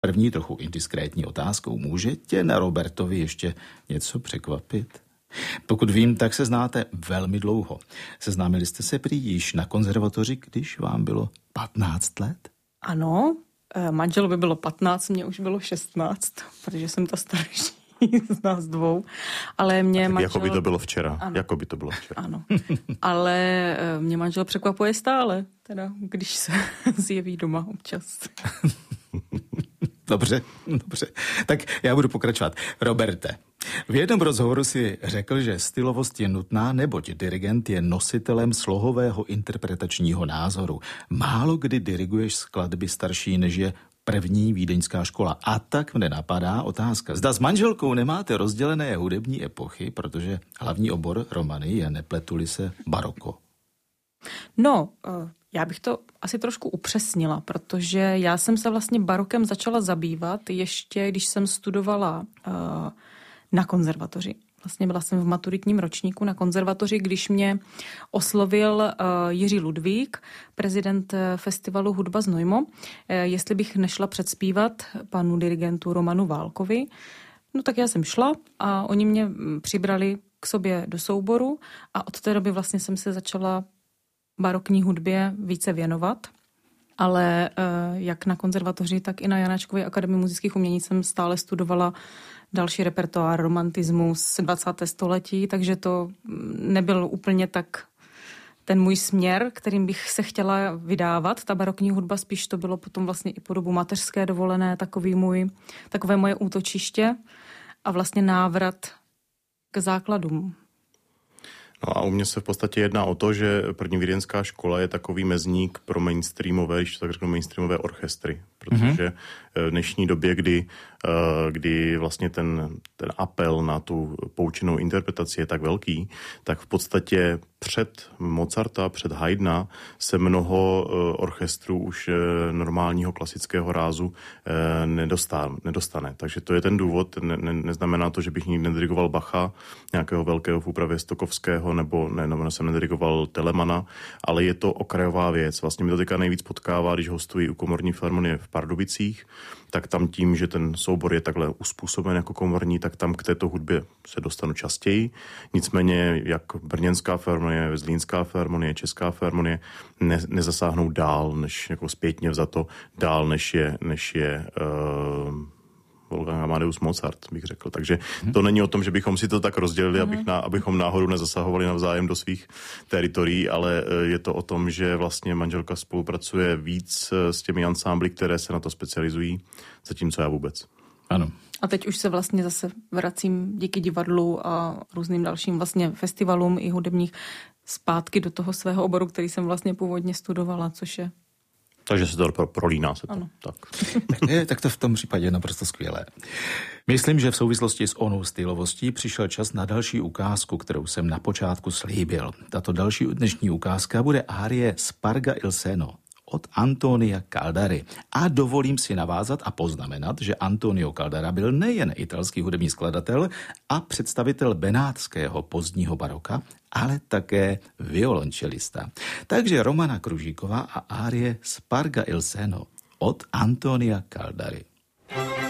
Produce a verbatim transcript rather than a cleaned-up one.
První trochu indiskrétní otázkou. Může tě na Robertovi ještě něco překvapit? Pokud vím, tak se znáte velmi dlouho. Seznámili jste se prý již na konzervatoři, když vám bylo patnáct let? Ano, manželovi bylo patnáct, mně už bylo šestnáct, protože jsem ta starší z nás dvou. Ale mě manžel... Jako by to bylo včera. Ano. Jako by to bylo včera. Ano. Ale mě manžel překvapuje stále, teda když se zjeví doma občas. Dobře, dobře. Tak já budu pokračovat. Roberte, v jednom rozhovoru si řekl, že stylovost je nutná, neboť dirigent je nositelem slohového interpretačního názoru. Málo kdy diriguješ skladby starší, než je první vídeňská škola. A tak mne napadá otázka. Zda s manželkou nemáte rozdělené hudební epochy, protože hlavní obor Romany je, nepletuli se, baroko. No, já bych to asi trošku upřesnila, protože já jsem se vlastně barokem začala zabývat ještě, když jsem studovala uh, na konzervatoři. Vlastně byla jsem v maturitním ročníku na konzervatoři, když mě oslovil uh, Jiří Ludvík, prezident festivalu Hudba Znojmo, uh, jestli bych nešla předspívat panu dirigentu Romanu Válkovi. No tak já jsem šla a oni mě přibrali k sobě do souboru a od té doby vlastně jsem se začala barokní hudbě více věnovat, ale jak na konzervatoři, tak i na Janáčkově akademii muzických umění jsem stále studovala další repertoár, romantismus, dvacátého století, takže to nebyl úplně tak ten můj směr, kterým bych se chtěla vydávat. Ta barokní hudba, spíš to bylo potom vlastně i po dobu mateřské dovolené, takový můj, takové moje útočiště a vlastně návrat k základům. No a u mě se v podstatě jedná o to, že první vídeňská škola je takový mezník pro mainstreamové, když tak řeknu, mainstreamové orchestry. Protože v dnešní době, kdy, kdy vlastně ten, ten apel na tu poučenou interpretaci je tak velký, tak v podstatě před Mozarta, před Haydna se mnoho orchestrů už normálního klasického rázu nedostane. nedostane. Takže to je ten důvod. Ne, ne, neznamená to, že bych nikdy nedirigoval Bacha, nějakého velkého v úpravě Stokovského, nebo ne, nebo jsem nedirigoval Telemana, ale je to okrajová věc. Vlastně mi to teďka nejvíc potkává, když hostuji u komorní filharmonie v Pardubicích, tak tam tím, že ten soubor je takhle uspůsoben jako komorní, tak tam k této hudbě se dostanu častěji. Nicméně jak brněnská filharmonie, zlínská filharmonie, česká filharmonie ne, nezasáhnou dál, než jako zpětně vzato, dál, než je, než je uh, Wolfgang Amadeus Mozart, bych řekl. Takže hmm. to není o tom, že bychom si to tak rozdělili, hmm. abych na, abychom náhodou nezasahovali navzájem do svých teritorií, ale je to o tom, že vlastně manželka spolupracuje víc s těmi ansámbly, které se na to specializují, zatímco já vůbec. Ano. A teď už se vlastně zase vracím díky divadlu a různým dalším vlastně festivalům i hudebních zpátky do toho svého oboru, který jsem vlastně původně studovala, což je takže se to prolíná se to. Ano. Tak. tak, je, tak to v tom případě je naprosto skvělé. Myslím, že v souvislosti s onou stylovostí přišel čas na další ukázku, kterou jsem na počátku slíbil. Tato další dnešní ukázka bude árie Sparga il seno od Antonia Caldari. A dovolím si navázat a poznamenat, že Antonio Caldara byl nejen italský hudební skladatel a představitel benátského pozdního baroka, ale také violončelista. Takže Romana Kružíková a árie Sparga il seno od Antonia Caldari.